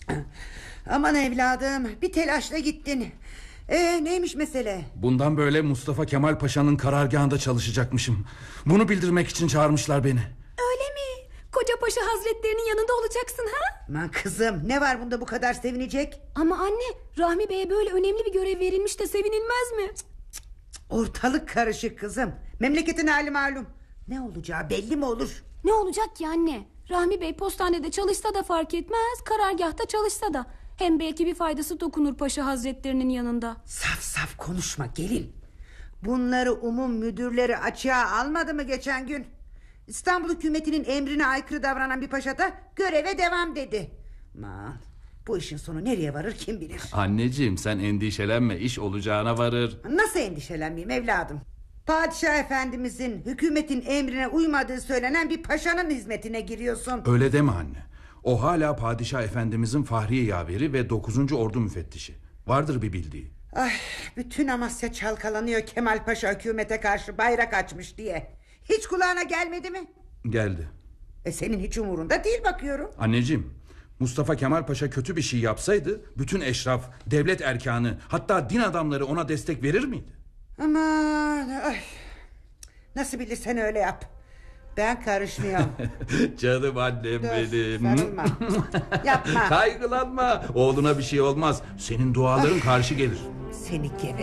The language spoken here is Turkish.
Aman evladım, bir telaşla gittin. Neymiş mesele? Bundan böyle Mustafa Kemal Paşa'nın karargahında çalışacakmışım. Bunu bildirmek için çağırmışlar beni. Öyle mi? Koca Paşa Hazretlerinin yanında olacaksın ha? Aman kızım, ne var bunda bu kadar sevinecek? Ama anne, Rahmi Bey'e böyle önemli bir görev verilmiş de sevinilmez mi? Ortalık karışık kızım. Memleketin hali malum. Ne olacağı belli mi olur? Ne olacak ki anne? Rahmi Bey postanede çalışsa da fark etmez, karargahta çalışsa da. Hem belki bir faydası dokunur Paşa Hazretlerinin yanında. Saf saf konuşma gelin. Bunları umum müdürleri açığa almadı mı geçen gün? İstanbul hükümetinin emrine aykırı davranan bir paşa da göreve devam dedi. Aman, bu işin sonu nereye varır kim bilir. Anneciğim, sen endişelenme, iş olacağına varır. Nasıl endişelenmeyeyim evladım? Padişah efendimizin hükümetin emrine uymadığı söylenen bir paşanın hizmetine giriyorsun. Öyle deme anne. O hala Padişah Efendimizin Fahriye Yaveri ve 9. Ordu müfettişi. Vardır bir bildiği. Ay, bütün Amasya çalkalanıyor Kemal Paşa hükümete karşı bayrak açmış diye. Hiç kulağına gelmedi mi? Geldi. Senin hiç umurunda değil bakıyorum. Anneciğim, Mustafa Kemal Paşa kötü bir şey yapsaydı bütün eşraf, devlet erkanı, hatta din adamları ona destek verir miydi? Aman ay. Nasıl bilirsen öyle yap. Ben karışmıyorum. Canım annem benim. Sarılma. Yapma. Kaygılanma. Oğluna bir şey olmaz. Senin duaların karşı gelir. Seni geve.